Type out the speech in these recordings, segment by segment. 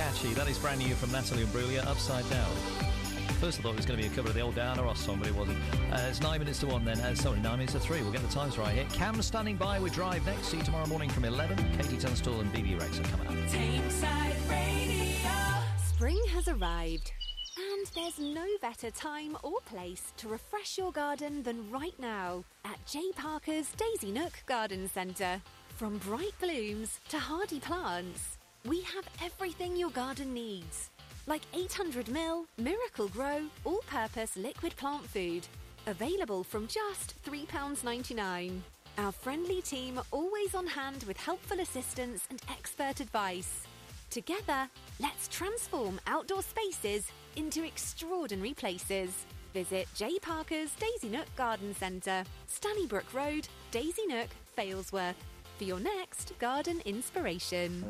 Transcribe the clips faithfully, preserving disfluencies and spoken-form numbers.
catchy. That is brand new from Natalie Imbruglia, Upside Down. First I thought it was going to be a cover of the old Diana Ross song, but it wasn't. Uh, it's nine minutes to one then. Uh, sorry, nine minutes to three. We'll get the times right here. Cam standing by with Drive next. See you tomorrow morning from eleven. Katie Tunstall and B B Rex are coming up. Tameside Radio. Spring has arrived. And there's no better time or place to refresh your garden than right now at J Parker's Daisy Nook Garden Centre. From bright blooms to hardy plants, we have everything your garden needs. Like eight hundred milliliter Miracle Grow all-purpose liquid plant food. Available from just three pounds ninety-nine. Our friendly team always on hand with helpful assistance and expert advice. Together, let's transform outdoor spaces into extraordinary places. Visit J Parker's Daisy Nook Garden Centre, Stannybrook Road, Daisy Nook, Failsworth, for your next garden inspiration.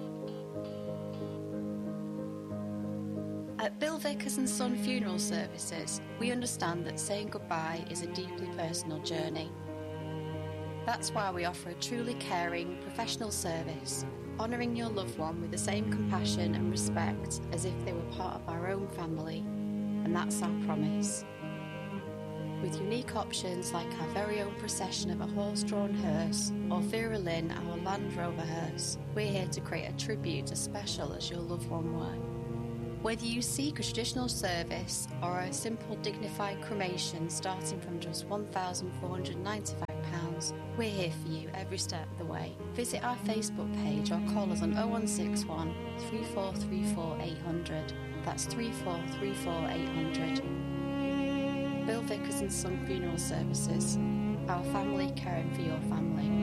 At Bill Vickers and Son Funeral Services, we understand that saying goodbye is a deeply personal journey. That's why we offer a truly caring, professional service, honouring your loved one with the same compassion and respect as if they were part of our own family, and that's our promise. With unique options like our very own procession of a horse-drawn hearse or Vera Lynn, our Land Rover hearse, we're here to create a tribute as special as your loved one were. Whether you seek a traditional service or a simple dignified cremation starting from just one thousand four hundred ninety-five pounds, we're here for you every step of the way. Visit our Facebook page or call us on oh one six one, three four three four, eight hundred. That's three four three four, eight hundred. Bill Vickers and Son Funeral Services. Our family caring for your family.